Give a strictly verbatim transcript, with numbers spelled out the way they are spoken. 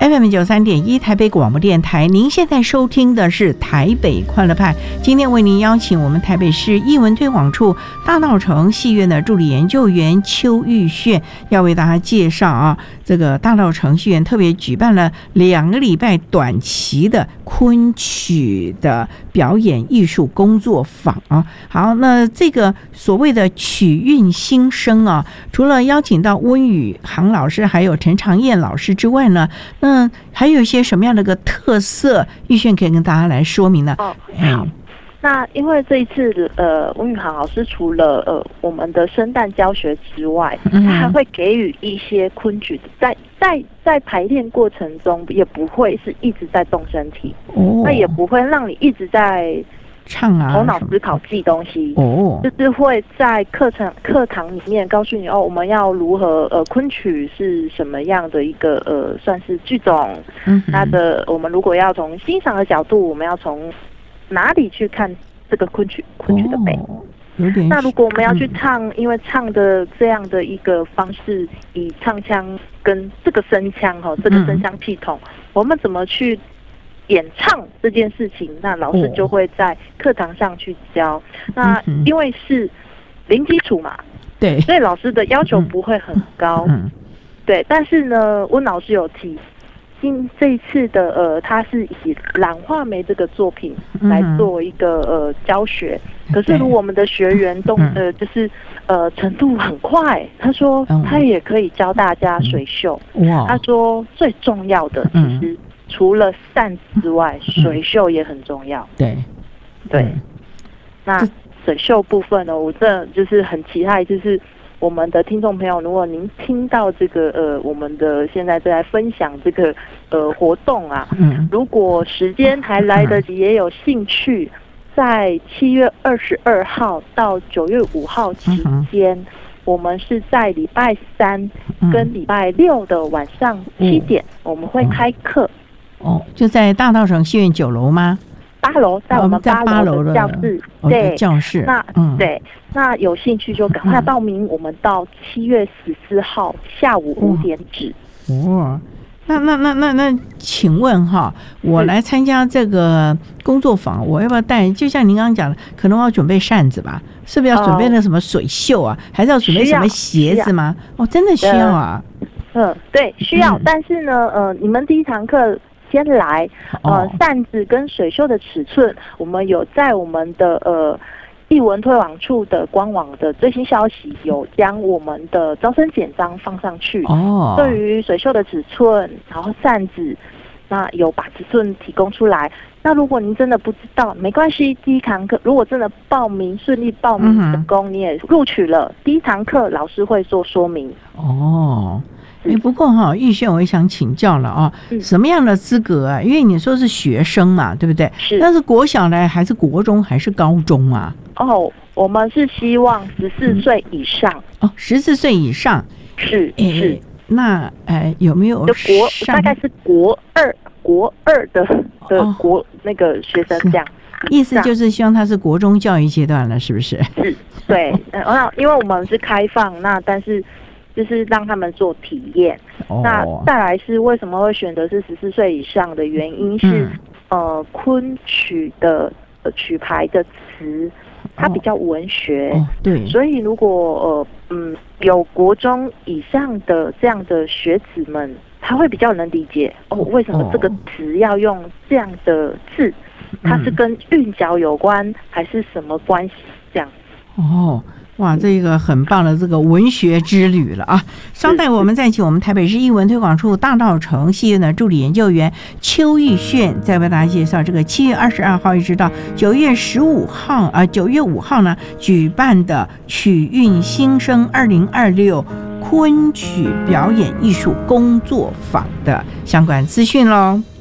F M 九三点一台北广播电台。您现在收听的是台北快乐派，今天为您邀请我们台北市艺文推广处大稻埕戏院的助理研究员邱玉炫，要为大家介绍啊，这个大稻埕戏院特别举办了两个礼拜短期的昆曲的表演艺术工作坊啊。好，那这个所谓的曲韵新生啊，除了邀请到温宇航老师还有陈长燕老师之外呢，那还有一些什么样的个特色，玉炫可以跟大家来说明呢？ 哦，好。那因为这一次呃，温宇航老师除了呃我们的生旦教学之外，他还会给予一些昆曲，在在在排练过程中也不会是一直在动身体，哦，那也不会让你一直在唱啊， 头脑思考记东西哦，就是会在课程课堂里面告诉你哦，我们要如何呃昆曲是什么样的一个呃算是剧种，嗯，它的我们如果要从欣赏的角度，我们要从哪里去看这个昆曲昆曲的美？哦， 有点。 那如果我们要去唱，嗯，因为唱的这样的一个方式，以唱腔跟这个声腔哈，这个声腔系统，嗯，我们怎么去演唱这件事情？那老师就会在课堂上去教。哦，那因为是零基础嘛， 对， 所以老师的要求不会很高。嗯，对。但是呢，温老师有提。今这一次的呃，他是以懒画眉这个作品来做一个呃教学。可是如果我们的学员动呃就是呃程度很快，他说他也可以教大家水袖。哇！他说最重要的其实除了扇子之外，水袖也很重要。 对对。那水袖部分呢，我真的就是很期待，就是我们的听众朋友，如果您听到这个呃，我们的现在正在分享这个呃活动啊，嗯，如果时间还来得及，也有兴趣，在七月二十二号到九月五号期间，嗯，我们是在礼拜三跟礼拜六的晚上七点，嗯，我们会开课。 哦，就在大稻埕戏院九楼吗？ 八楼，在我们八楼的教室， 哦，对，教室。 那，嗯，对，那有兴趣就赶快报名，我们到七月十四号下午五点止。 哦，那那那那那，请问哈，我来参加这个工作坊，我要不要带？就像您刚刚讲的，可能我要准备扇子吧？是不是要准备那什么水袖啊？还是要准备什么鞋子吗？哦，真的需要啊。 嗯，对，需要。但是呢，呃，你们第一堂课先来，呃，扇子跟水袖的尺寸，我们有在我们的呃艺文推广处的官网的最新消息，有将我们的招生简章放上去。哦，对于水袖的尺寸，然后扇子，那有把尺寸提供出来。那如果您真的不知道，没关系，第一堂课如果真的报名顺利报名成功，嗯，你也录取了，第一堂课老师会做说明。 哦。哎，不过哈，玉炫，我也想请教了啊，嗯，什么样的资格啊？因为你说是学生嘛，对不对？ 是。 但是国小呢，还是国中，还是高中啊？ 哦，我们是希望十四岁以上。 嗯，哦，十四岁以上。 是是。 那呃，有没有国大概是国二国二的的国，哦，那个学生这样？ 意思就是希望他是国中教育阶段了，是不是？ 是。对，那因为我们是开放，那但是。就是让他们做体验。哦，那再来是为什么会选择是十四岁以上的原因是，嗯，呃，昆曲的呃曲牌的词，它比较文学。哦，对。所以如果呃嗯有国中以上的这样的学子们，他会比较能理解哦，为什么这个词要用这样的字，它是跟韵脚有关，还是什么关系？这样。哦。哇，这个很棒的这个文学之旅了啊！稍待，我们再请我们台北市艺文推广处大稻埕戏院的助理研究员邱玉炫，再为大家介绍这个七月二十二号一直到九月十五号啊，九月五号呢举办的曲韵新生二零二六昆曲表演艺术工作坊的相关资讯喽。